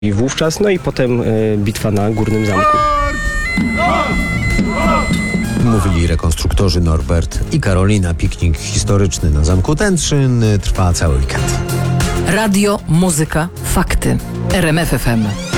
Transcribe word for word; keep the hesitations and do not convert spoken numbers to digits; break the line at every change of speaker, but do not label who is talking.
I wówczas, no i potem y, bitwa na Górnym Zamku.
Mówili rekonstruktorzy Norbert i Karolina. Piknik historyczny na Zamku Tętrzyn trwa cały weekend.
Radio, muzyka, fakty. R M F F M.